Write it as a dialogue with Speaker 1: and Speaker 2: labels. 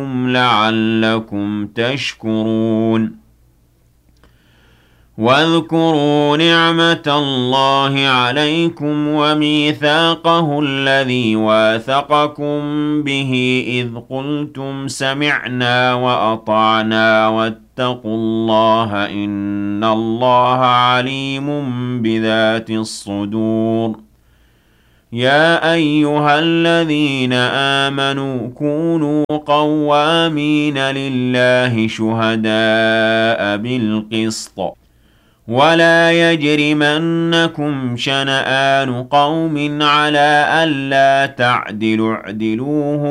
Speaker 1: لعلكم تشكرون واذكروا نعمة الله عليكم وميثاقه الذي واثقكم به إذ قلتم سمعنا وأطعنا واتقوا الله إن الله عليم بذات الصدور يا أيها الذين آمنوا كونوا قوامين لله شهداء بالقسط ولا يجرمنكم شنآن قوم على ألا تعدلوا اعدلوه